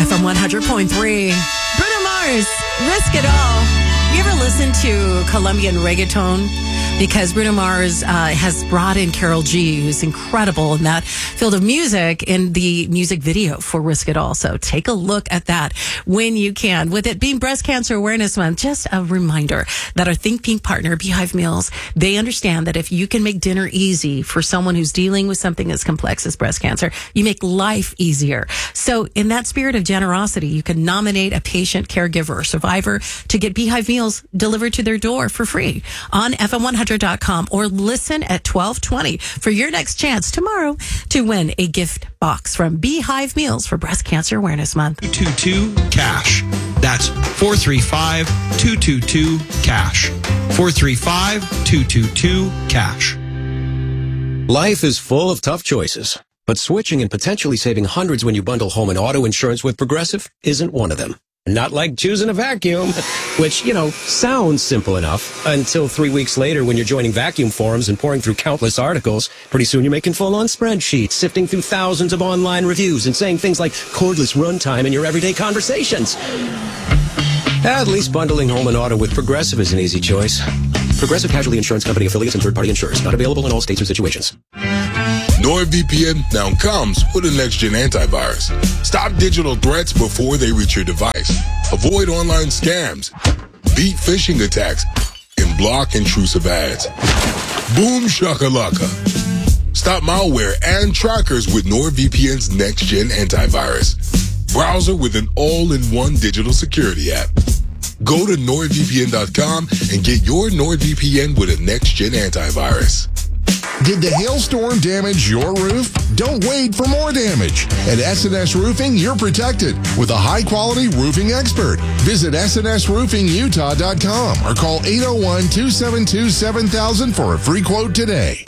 FM 100.3. Bruno Mars, Risk It All. You ever listen to Colombian reggaeton? Because Bruno Mars has brought in Karol G, who's incredible in that field of music, in the music video for Risk It All. So take a look at that when you can. With it being Breast Cancer Awareness Month, just a reminder that our Think Pink partner, Beehive Meals, they understand that if you can make dinner easy for someone who's dealing with something as complex as breast cancer, you make life easier. So in that spirit of generosity, you can nominate a patient, caregiver, or survivor to get Beehive Meals delivered to their door for free on FM100.com or listen at 12:20 for your next chance tomorrow to win a gift box from Beehive Meals for Breast Cancer Awareness Month. 222-CASH. That's 435-222-CASH. 435-222-CASH. Life is full of tough choices, but switching and potentially saving hundreds when you bundle home and auto insurance with Progressive isn't one of them. Not like choosing a vacuum, which, sounds simple enough until 3 weeks later when you're joining vacuum forums and pouring through countless articles. Pretty soon you're making full-on spreadsheets, sifting through thousands of online reviews and saying things like cordless runtime in your everyday conversations. At least bundling home and auto with Progressive is an easy choice. Progressive Casualty Insurance Company affiliates and third-party insurers. Not available in all states or situations. NordVPN now comes with a next-gen antivirus. Stop digital threats before they reach your device. Avoid online scams, beat phishing attacks, and block intrusive ads. Boom shakalaka. Stop malware and trackers with NordVPN's next-gen antivirus. Browser with an all-in-one digital security app. Go to NordVPN.com and get your NordVPN with a next-gen antivirus. Did the hailstorm damage your roof? Don't wait for more damage. At S&S Roofing, you're protected with a high-quality roofing expert. Visit SNSRoofingUtah.com or call 801-272-7000 for a free quote today.